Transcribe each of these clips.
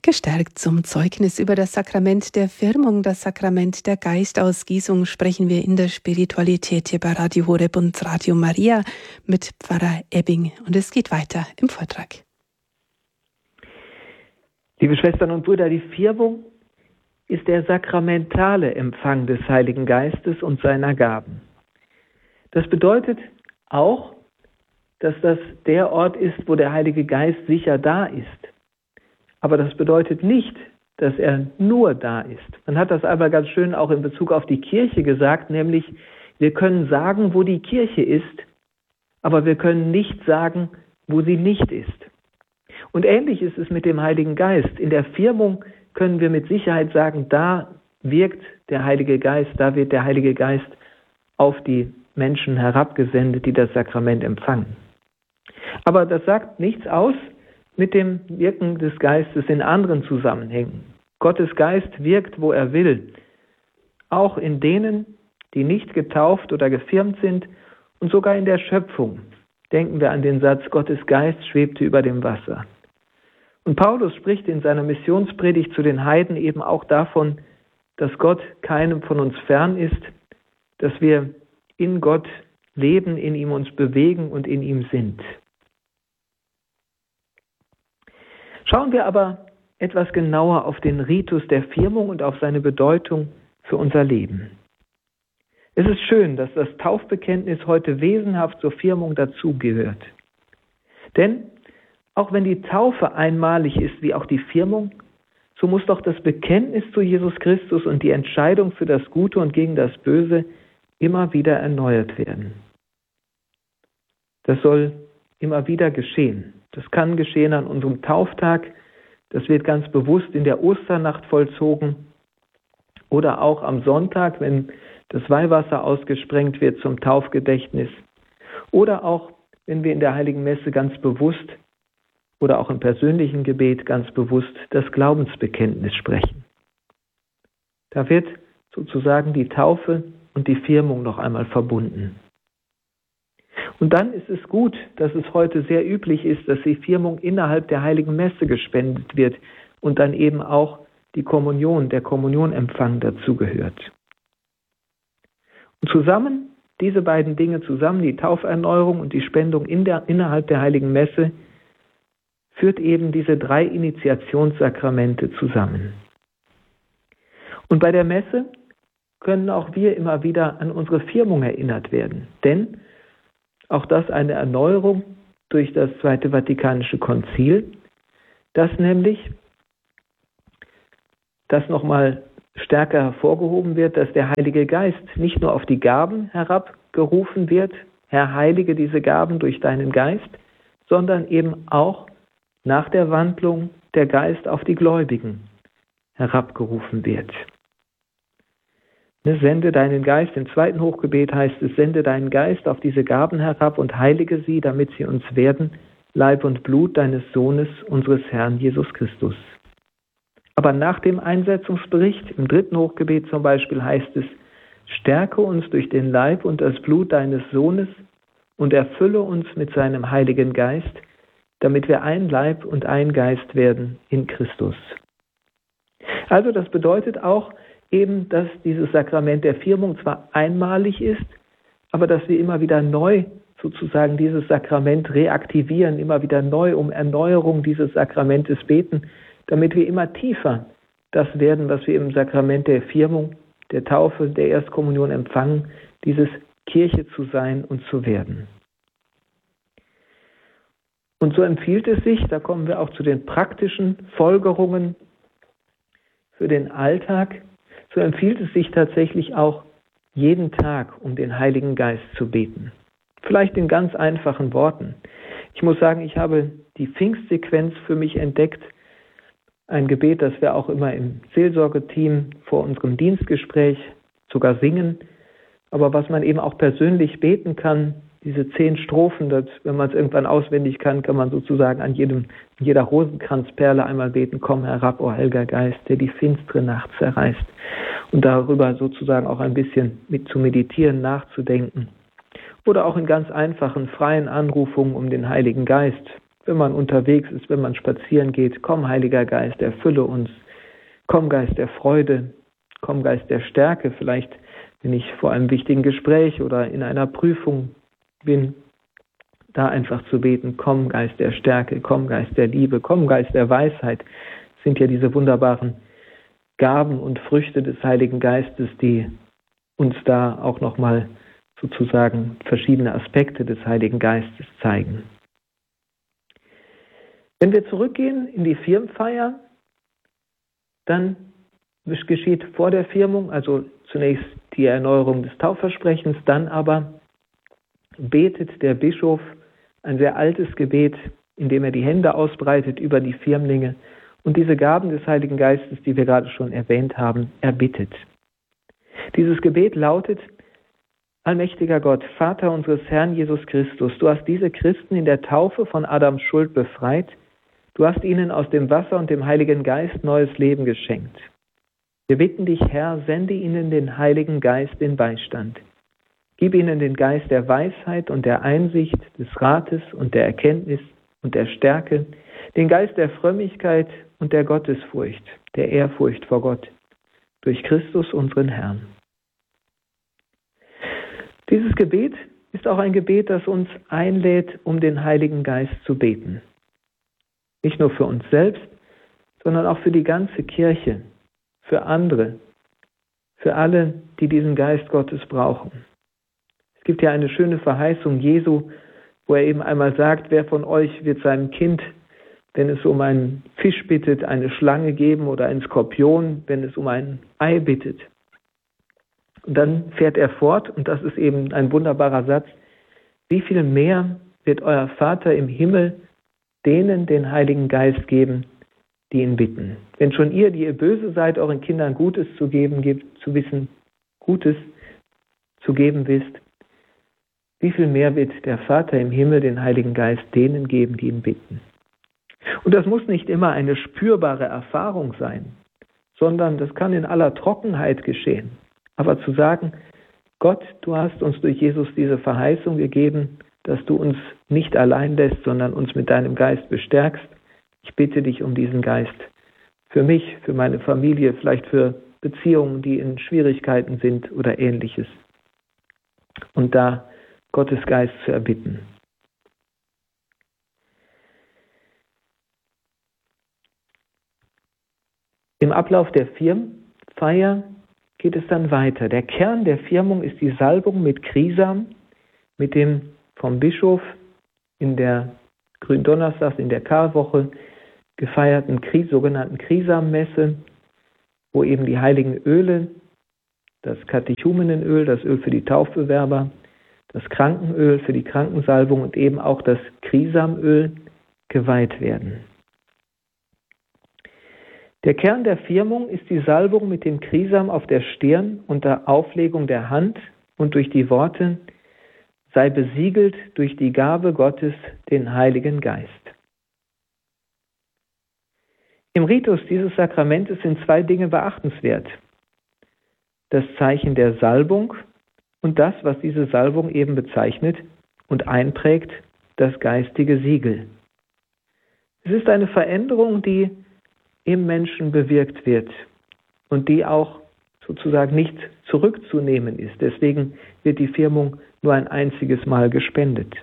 Gestärkt zum Zeugnis über das Sakrament der Firmung, das Sakrament der Geistausgießung, sprechen wir in der Spiritualität hier bei Radio Horeb und Radio Maria mit Pfarrer Ebbing. Und es geht weiter im Vortrag. Liebe Schwestern und Brüder, die Firmung ist der sakramentale Empfang des Heiligen Geistes und seiner Gaben. Das bedeutet auch, dass das der Ort ist, wo der Heilige Geist sicher da ist. Aber das bedeutet nicht, dass er nur da ist. Man hat das aber ganz schön auch in Bezug auf die Kirche gesagt, nämlich wir können sagen, wo die Kirche ist, aber wir können nicht sagen, wo sie nicht ist. Und ähnlich ist es mit dem Heiligen Geist. In der Firmung können wir mit Sicherheit sagen, da wirkt der Heilige Geist, da wird der Heilige Geist auf die Menschen herabgesendet, die das Sakrament empfangen. Aber das sagt nichts aus mit dem Wirken des Geistes in anderen Zusammenhängen. Gottes Geist wirkt, wo er will, auch in denen, die nicht getauft oder gefirmt sind und sogar in der Schöpfung. Denken wir an den Satz, Gottes Geist schwebte über dem Wasser. Und Paulus spricht in seiner Missionspredigt zu den Heiden eben auch davon, dass Gott keinem von uns fern ist, dass wir in Gott leben, in ihm uns bewegen und in ihm sind. Schauen wir aber etwas genauer auf den Ritus der Firmung und auf seine Bedeutung für unser Leben. Es ist schön, dass das Taufbekenntnis heute wesenhaft zur Firmung dazugehört. Denn auch wenn die Taufe einmalig ist wie auch die Firmung, so muss doch das Bekenntnis zu Jesus Christus und die Entscheidung für das Gute und gegen das Böse immer wieder erneuert werden. Das soll immer wieder geschehen. Das kann geschehen an unserem Tauftag, das wird ganz bewusst in der Osternacht vollzogen oder auch am Sonntag, wenn das Weihwasser ausgesprengt wird zum Taufgedächtnis oder auch, wenn wir in der Heiligen Messe ganz bewusst oder auch im persönlichen Gebet ganz bewusst das Glaubensbekenntnis sprechen. Da wird sozusagen die Taufe und die Firmung noch einmal verbunden. Und dann ist es gut, dass es heute sehr üblich ist, dass die Firmung innerhalb der Heiligen Messe gespendet wird und dann eben auch die Kommunion, der Kommunionempfang dazugehört. Und zusammen, diese beiden Dinge zusammen, die Tauferneuerung und die Spendung innerhalb der Heiligen Messe, führt eben diese 3 Initiationssakramente zusammen. Und bei der Messe können auch wir immer wieder an unsere Firmung erinnert werden, denn auch das eine Erneuerung durch das Zweite Vatikanische Konzil, das nämlich, das nochmal stärker hervorgehoben wird, dass der Heilige Geist nicht nur auf die Gaben herabgerufen wird, Herr, heilige diese Gaben durch deinen Geist, sondern eben auch nach der Wandlung der Geist auf die Gläubigen herabgerufen wird. Sende deinen Geist, im 2. Hochgebet heißt es, sende deinen Geist auf diese Gaben herab und heilige sie, damit sie uns werden, Leib und Blut deines Sohnes, unseres Herrn Jesus Christus. Aber nach dem Einsetzungsbericht, im 3. Hochgebet zum Beispiel, heißt es, stärke uns durch den Leib und das Blut deines Sohnes und erfülle uns mit seinem Heiligen Geist, damit wir ein Leib und ein Geist werden in Christus. Also das bedeutet auch, eben, dass dieses Sakrament der Firmung zwar einmalig ist, aber dass wir immer wieder neu sozusagen dieses Sakrament reaktivieren, immer wieder neu um Erneuerung dieses Sakramentes beten, damit wir immer tiefer das werden, was wir im Sakrament der Firmung, der Taufe, der Erstkommunion empfangen, dieses Kirche zu sein und zu werden. Und so empfiehlt es sich, da kommen wir auch zu den praktischen Folgerungen für den Alltag, so empfiehlt es sich tatsächlich auch, jeden Tag um den Heiligen Geist zu beten. Vielleicht in ganz einfachen Worten. Ich muss sagen, ich habe die Pfingstsequenz für mich entdeckt. Ein Gebet, das wir auch immer im Seelsorgeteam vor unserem Dienstgespräch sogar singen. Aber was man eben auch persönlich beten kann, diese 10 Strophen, das, wenn man es irgendwann auswendig kann man sozusagen an jeder Rosenkranzperle einmal beten, komm herab, o Heiliger Geist, der die finstere Nacht zerreißt. Und darüber sozusagen auch ein bisschen mit zu meditieren, nachzudenken. Oder auch in ganz einfachen, freien Anrufungen um den Heiligen Geist. wenn man unterwegs ist, wenn man spazieren geht. Komm, Heiliger Geist, erfülle uns. Komm, Geist der Freude. Komm, Geist der Stärke. Vielleicht, wenn ich vor einem wichtigen Gespräch oder in einer Prüfung bin, da einfach zu beten. Komm, Geist der Stärke. Komm, Geist der Liebe. Komm, Geist der Weisheit. Das sind ja diese wunderbaren Gaben und Früchte des Heiligen Geistes, die uns da auch nochmal sozusagen verschiedene Aspekte des Heiligen Geistes zeigen. Wenn wir zurückgehen in die Firmfeier, dann geschieht vor der Firmung, also zunächst die Erneuerung des Taufversprechens, dann aber betet der Bischof ein sehr altes Gebet, indem er die Hände ausbreitet über die Firmlinge und diese Gaben des Heiligen Geistes, die wir gerade schon erwähnt haben, erbittet. Dieses Gebet lautet: Allmächtiger Gott, Vater unseres Herrn Jesus Christus, du hast diese Christen in der Taufe von Adams Schuld befreit. Du hast ihnen aus dem Wasser und dem Heiligen Geist neues Leben geschenkt. Wir bitten dich, Herr, sende ihnen den Heiligen Geist in Beistand. Gib ihnen den Geist der Weisheit und der Einsicht, des Rates und der Erkenntnis und der Stärke, den Geist der Frömmigkeit und der Gottesfurcht, der Ehrfurcht vor Gott, durch Christus unseren Herrn. Dieses Gebet ist auch ein Gebet, das uns einlädt, um den Heiligen Geist zu beten. Nicht nur für uns selbst, sondern auch für die ganze Kirche, für andere, für alle, die diesen Geist Gottes brauchen. Es gibt ja eine schöne Verheißung Jesu, wo er eben einmal sagt, wer von euch wird seinem Kind, wenn es um einen Fisch bittet, eine Schlange geben oder einen Skorpion, wenn es um ein Ei bittet. Und dann fährt er fort, und das ist eben ein wunderbarer Satz: Wie viel mehr wird euer Vater im Himmel denen den Heiligen Geist geben, die ihn bitten. Wenn schon ihr, die ihr böse seid, euren Kindern Gutes zu geben Gutes zu geben wisst, wie viel mehr wird der Vater im Himmel den Heiligen Geist denen geben, die ihn bitten. Und das muss nicht immer eine spürbare Erfahrung sein, sondern das kann in aller Trockenheit geschehen. Aber zu sagen: Gott, du hast uns durch Jesus diese Verheißung gegeben, dass du uns nicht allein lässt, sondern uns mit deinem Geist bestärkst. Ich bitte dich um diesen Geist für mich, für meine Familie, vielleicht für Beziehungen, die in Schwierigkeiten sind oder Ähnliches. Und da Gottes Geist zu erbitten. Im Ablauf der Firmfeier geht es dann weiter. Der Kern der Firmung ist die Salbung mit Krisam, mit dem vom Bischof in der Gründonnerstags, in der Karwoche gefeierten sogenannten Krisammesse, wo eben die heiligen Öle, das Katechumenenöl, das Öl für die Taufbewerber, das Krankenöl für die Krankensalbung und eben auch das Krisamöl geweiht werden. Der Kern der Firmung ist die Salbung mit dem Krisam auf der Stirn unter Auflegung der Hand und durch die Worte: Sei besiegelt durch die Gabe Gottes, den Heiligen Geist. Im Ritus dieses Sakramentes sind zwei Dinge beachtenswert: Das Zeichen der Salbung und das, was diese Salbung eben bezeichnet und einprägt, das geistige Siegel. Es ist eine Veränderung, die im Menschen bewirkt wird und die auch sozusagen nicht zurückzunehmen ist. Deswegen wird die Firmung nur ein einziges Mal gespendet.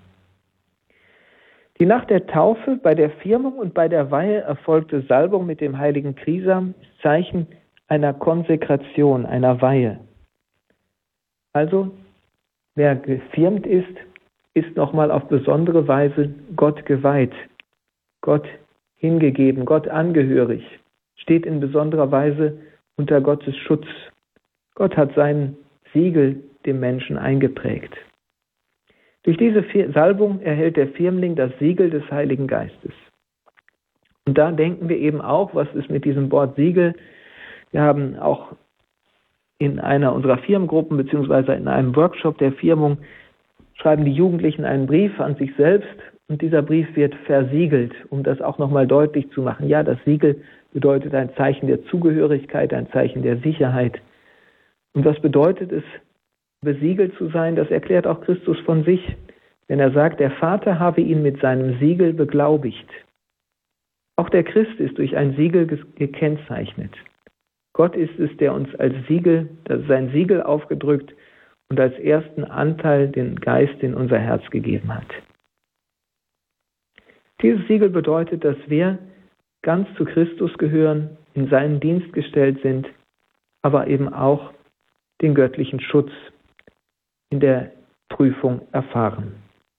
Die nach der Taufe, bei der Firmung und bei der Weihe erfolgte Salbung mit dem heiligen Krisam ist Zeichen einer Konsekration, einer Weihe. Also, wer gefirmt ist, ist nochmal auf besondere Weise Gott geweiht, Gott hingegeben, Gott angehörig, steht in besonderer Weise unter Gottes Schutz. Gott hat sein Siegel dem Menschen eingeprägt. Durch diese Salbung erhält der Firmling das Siegel des Heiligen Geistes. Und da denken wir eben auch, was ist mit diesem Wort Siegel? Wir haben auch in einer unserer Firmengruppen beziehungsweise in einem Workshop der Firmung schreiben die Jugendlichen einen Brief an sich selbst und dieser Brief wird versiegelt, um das auch nochmal deutlich zu machen. Ja, das Siegel bedeutet ein Zeichen der Zugehörigkeit, ein Zeichen der Sicherheit. Und was bedeutet es, besiegelt zu sein? Das erklärt auch Christus von sich. wenn er sagt, der Vater habe ihn mit seinem Siegel beglaubigt. Auch der Christ ist durch ein Siegel gekennzeichnet. Gott ist es, der uns als Siegel, sein Siegel aufgedrückt und als ersten Anteil den Geist in unser Herz gegeben hat. Dieses Siegel bedeutet, dass wir ganz zu Christus gehören, in seinen Dienst gestellt sind, aber eben auch den göttlichen Schutz in der Prüfung erfahren.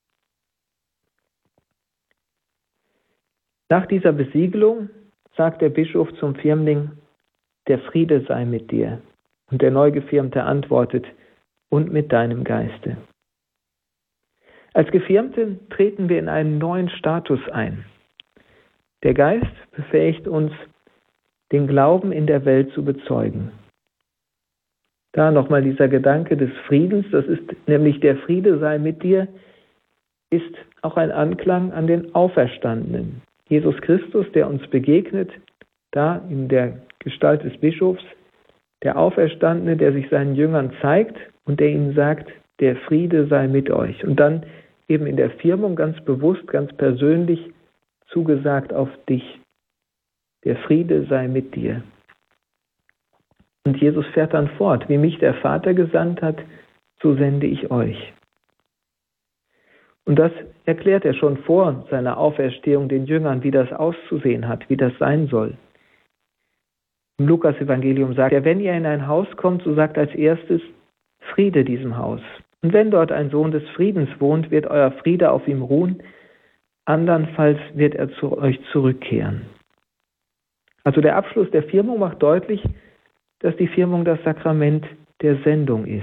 Nach dieser Besiegelung sagt der Bischof zum Firmling, der Friede sei mit dir. Und der Neugefirmte antwortet, und mit deinem Geiste. Als Gefirmte treten wir in einen neuen Status ein. Der Geist befähigt uns, den Glauben in der Welt zu bezeugen. Da nochmal dieser Gedanke des Friedens, das ist nämlich der Friede sei mit dir, ist auch ein Anklang an den Auferstandenen. Jesus Christus, der uns begegnet, da in der Gestalt des Bischofs, der Auferstandene, der sich seinen Jüngern zeigt und der ihnen sagt, der Friede sei mit euch. Und dann eben in der Firmung ganz bewusst, ganz persönlich zugesagt auf dich. Der Friede sei mit dir. Und Jesus fährt dann fort, wie mich der Vater gesandt hat, so sende ich euch. Und das erklärt er schon vor seiner Auferstehung den Jüngern, wie das auszusehen hat, wie das sein soll. Im Lukas-Evangelium sagt er, wenn ihr in ein Haus kommt, so sagt als erstes, Friede diesem Haus. Und wenn dort ein Sohn des Friedens wohnt, wird euer Friede auf ihm ruhen, andernfalls wird er zu euch zurückkehren. Also der Abschluss der Firmung macht deutlich, dass die Firmung das Sakrament der Sendung ist.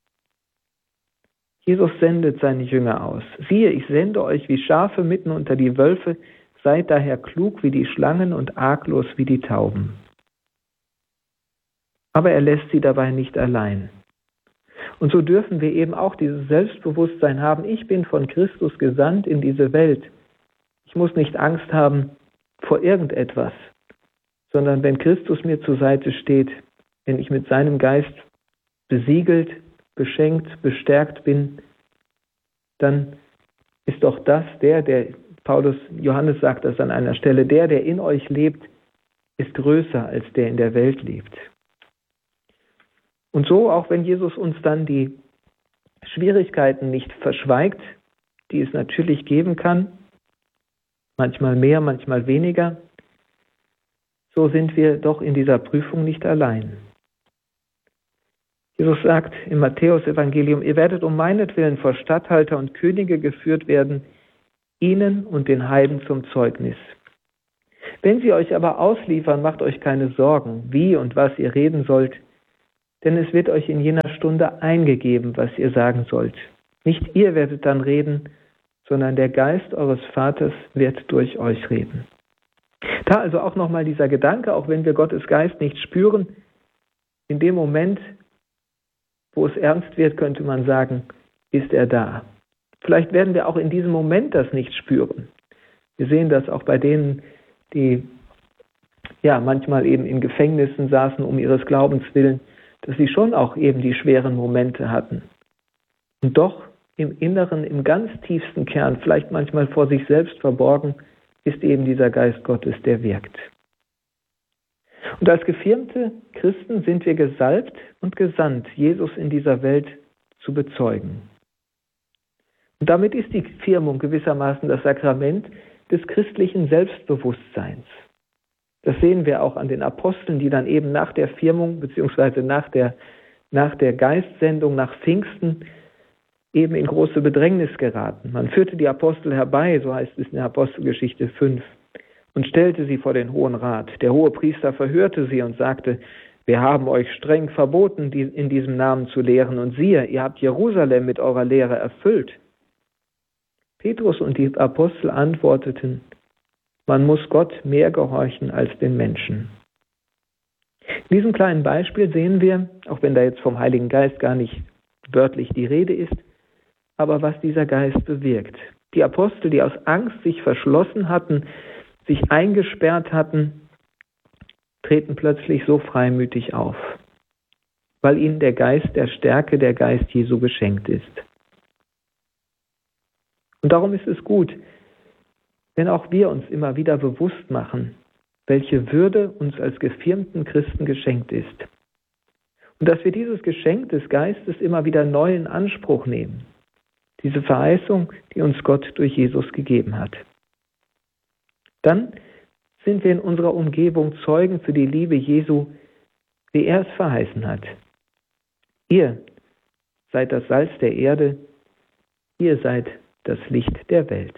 Jesus sendet seine Jünger aus. Siehe, ich sende euch wie Schafe mitten unter die Wölfe, seid daher klug wie die Schlangen und arglos wie die Tauben. Aber er lässt sie dabei nicht allein. Und so dürfen wir eben auch dieses Selbstbewusstsein haben, ich bin von Christus gesandt in diese Welt. Ich muss nicht Angst haben vor irgendetwas, sondern wenn Christus mir zur Seite steht, wenn ich mit seinem Geist besiegelt, beschenkt, bestärkt bin, dann ist doch das der Johannes sagt das an einer Stelle, der in euch lebt, ist größer als der in der Welt lebt. Und so, auch wenn Jesus uns dann die Schwierigkeiten nicht verschweigt, die es natürlich geben kann, manchmal mehr, manchmal weniger, so sind wir doch in dieser Prüfung nicht allein. Jesus sagt im Matthäus-Evangelium, ihr werdet um meinetwillen vor Statthalter und Könige geführt werden, ihnen und den Heiden zum Zeugnis. Wenn sie euch aber ausliefern, macht euch keine Sorgen, wie und was ihr reden sollt, denn es wird euch in jener Stunde eingegeben, was ihr sagen sollt. Nicht ihr werdet dann reden, sondern der Geist eures Vaters wird durch euch reden. Da also auch nochmal dieser Gedanke, auch wenn wir Gottes Geist nicht spüren, in dem Moment, wo es ernst wird, könnte man sagen, ist er da. Vielleicht werden wir auch in diesem Moment das nicht spüren. Wir sehen das auch bei denen, die manchmal eben in Gefängnissen saßen um ihres Glaubens willen, dass sie schon auch eben die schweren Momente hatten. Und doch im Inneren, im ganz tiefsten Kern, vielleicht manchmal vor sich selbst verborgen, ist eben dieser Geist Gottes, der wirkt. Und als gefirmte Christen sind wir gesalbt und gesandt, Jesus in dieser Welt zu bezeugen. Und damit ist die Firmung gewissermaßen das Sakrament des christlichen Selbstbewusstseins. Das sehen wir auch an den Aposteln, die dann eben nach der Firmung bzw. nach der Geistsendung, nach Pfingsten eben in große Bedrängnis geraten. Man führte die Apostel herbei, so heißt es in der Apostelgeschichte 5, und stellte sie vor den Hohen Rat. Der Hohepriester verhörte sie und sagte, wir haben euch streng verboten, in diesem Namen zu lehren, und siehe, ihr habt Jerusalem mit eurer Lehre erfüllt. Petrus und die Apostel antworteten, man muss Gott mehr gehorchen als den Menschen. In diesem kleinen Beispiel sehen wir, auch wenn da jetzt vom Heiligen Geist gar nicht wörtlich die Rede ist, aber was dieser Geist bewirkt. Die Apostel, die aus Angst sich verschlossen hatten, sich eingesperrt hatten, treten plötzlich so freimütig auf, weil ihnen der Geist der Stärke, der Geist Jesu geschenkt ist. Und darum ist es gut, wenn auch wir uns immer wieder bewusst machen, welche Würde uns als gefirmten Christen geschenkt ist. Und dass wir dieses Geschenk des Geistes immer wieder neu in Anspruch nehmen. Diese Verheißung, die uns Gott durch Jesus gegeben hat. Dann sind wir in unserer Umgebung Zeugen für die Liebe Jesu, wie er es verheißen hat. Ihr seid das Salz der Erde, ihr seid das Licht der Welt.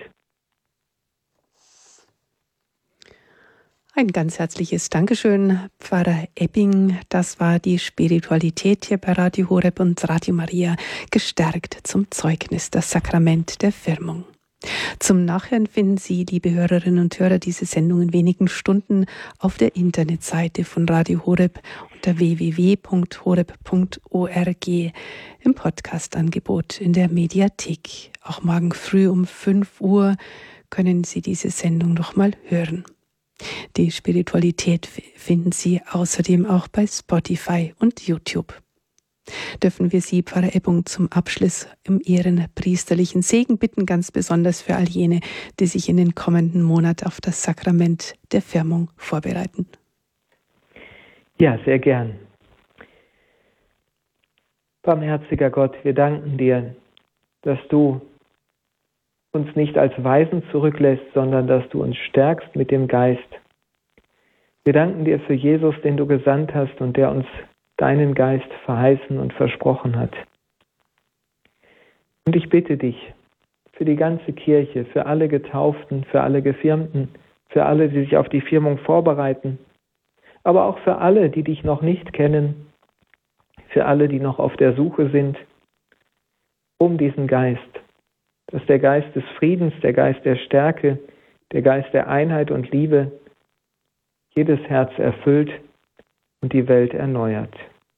Ein ganz herzliches Dankeschön, Pfarrer Ebbing. Das war die Spiritualität hier bei Radio Horeb und Radio Maria, gestärkt zum Zeugnis, das Sakrament der Firmung. Zum Nachhören finden Sie, liebe Hörerinnen und Hörer, diese Sendung in wenigen Stunden auf der Internetseite von Radio Horeb unter www.horeb.org im Podcastangebot in der Mediathek. Auch morgen früh um 5 Uhr können Sie diese Sendung nochmal hören. Die Spiritualität finden Sie außerdem auch bei Spotify und YouTube. Dürfen wir Sie, Pfarrer Ebbing, zum Abschluss um Ihren priesterlichen Segen bitten, ganz besonders für all jene, die sich in den kommenden Monat auf das Sakrament der Firmung vorbereiten. Ja, sehr gern. Barmherziger Gott, wir danken dir, dass du uns nicht als Weisen zurücklässt, sondern dass du uns stärkst mit dem Geist. Wir danken dir für Jesus, den du gesandt hast und der uns deinen Geist verheißen und versprochen hat. Und ich bitte dich für die ganze Kirche, für alle Getauften, für alle Gefirmten, für alle, die sich auf die Firmung vorbereiten, aber auch für alle, die dich noch nicht kennen, für alle, die noch auf der Suche sind, um diesen Geist, dass der Geist des Friedens, der Geist der Stärke, der Geist der Einheit und Liebe jedes Herz erfüllt und die Welt erneuert.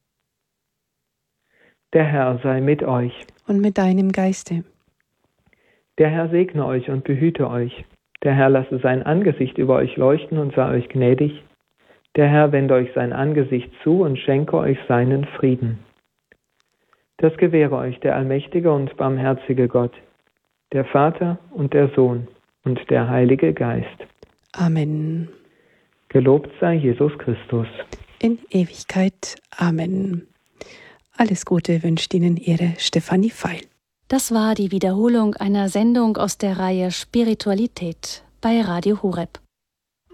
Der Herr sei mit euch. Und mit deinem Geiste. Der Herr segne euch und behüte euch. Der Herr lasse sein Angesicht über euch leuchten und sei euch gnädig. Der Herr wende euch sein Angesicht zu und schenke euch seinen Frieden. Das gewähre euch der allmächtige und barmherzige Gott, der Vater und der Sohn und der Heilige Geist. Amen. Gelobt sei Jesus Christus. In Ewigkeit. Amen. Alles Gute wünscht Ihnen Ihre Stefanie Feil. Das war die Wiederholung einer Sendung aus der Reihe Spiritualität bei Radio Horeb.